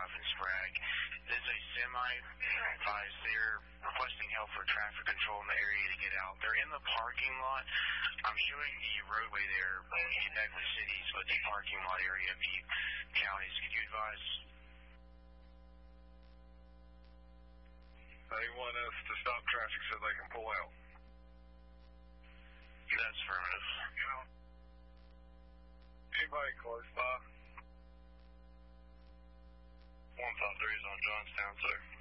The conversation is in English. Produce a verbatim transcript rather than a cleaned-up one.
in Sprague. There's a semi advised they're requesting help for traffic control in the area to get out. They're in the parking lot. I'm showing the roadway there in back to the cities, but the parking lot area of the counties. Could you advise? They want us to stop traffic so they can pull out. That's affirmative. Anybody close by? one five three is on Johnstown, sir.